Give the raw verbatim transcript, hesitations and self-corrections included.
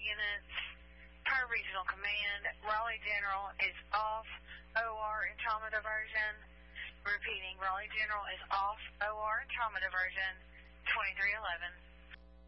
units per regional command. Raleigh General is off O R and trauma diversion. Repeating, Raleigh General is off O R and trauma diversion, twenty-three eleven.